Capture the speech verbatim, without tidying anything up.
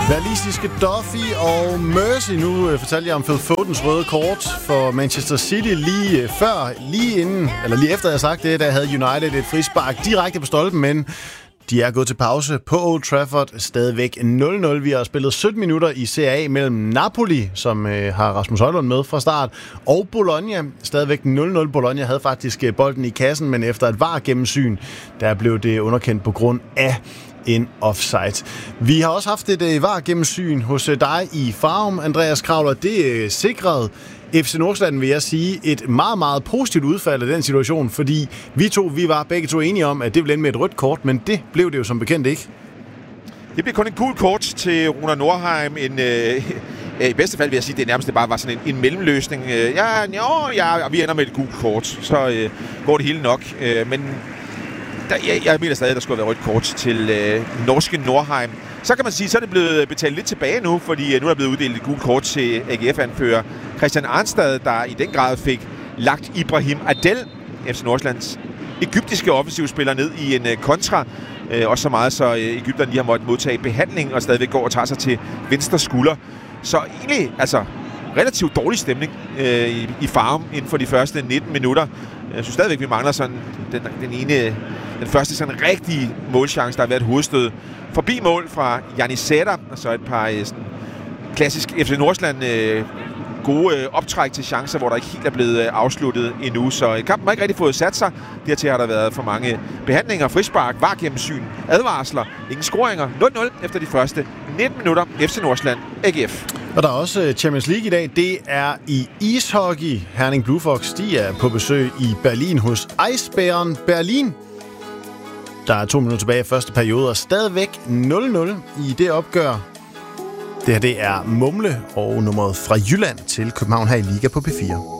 Walisiske Duffy og Mercy. Nu øh, fortalte jeg om Phil Fodens røde kort for Manchester City lige øh, før, lige inden, eller lige efter jeg sagt det, der havde United et frispark direkte på stolpen, men de er gået til pause på Old Trafford, stadigvæk nul nul. Vi har spillet sytten minutter i Serie A mellem Napoli, som øh, har Rasmus Højlund med fra start, og Bologna, stadigvæk nul nul. Bologna havde faktisk bolden i kassen, men efter et V A R-gennemsyn, der blev det underkendt på grund af en offside. Vi har også haft et øh, V A R-gennemsyn hos øh, dig i Farum, Andreas Kravler. Det øh, sikrede F C Nordsjælland, vil jeg sige, et meget, meget positivt udfald af den situation, fordi vi to, vi var begge to enige om, at det ville ende med et rødt kort, men det blev det jo som bekendt ikke. Det blev kun en gul kort til Runar Nordheim. En, øh, I bedste fald vil jeg sige, at det nærmest bare var sådan en, en mellemløsning. Ja, jo, ja, og vi ender med et gult kort, så øh, går det hele nok. Øh, men der, jeg, jeg mener stadig, at der skulle være rødt kort til øh, norske Nordheim. Så kan man sige, så er det blevet betalt lidt tilbage nu, fordi nu er der blevet uddelt et gult kort til A G F-anfører Christian Arnstad, der i den grad fik lagt Ibrahim Adel, F C Nordsjællands egyptiske offensivspiller, ned i en kontra. Øh, også så meget, så Egypterne lige har måttet modtage behandling og stadigvæk går og tager sig til venstre skulder. Så egentlig, altså, relativt dårlig stemning øh, i, i Farum inden for de første nitten minutter. Jeg synes stadigvæk, vi mangler sådan den, den ene, den første sådan rigtige målchance, der har været et hovedstød forbi mål fra Janis Sætter, og så et par sådan, klassisk F C Nordsjælland øh, gode øh, optræk til chancer, hvor der ikke helt er blevet øh, afsluttet endnu. Så kampen har ikke rigtig fået sat sig. Dertil har der været for mange behandlinger, frispark, V A R-gennemsyn, advarsler, ingen scoringer. nul nul efter de første nitten minutter. F C Nordsjælland, A G F. Og der er også Champions League i dag. Det er i ishockey. Herning Blue Fox, de er på besøg i Berlin hos Eisbären Berlin. Der er to minutter tilbage i første periode, og stadigvæk nul nul i det opgør. Det her, det er Mumle og nummeret fra Jylland til København her i Liga på P fire.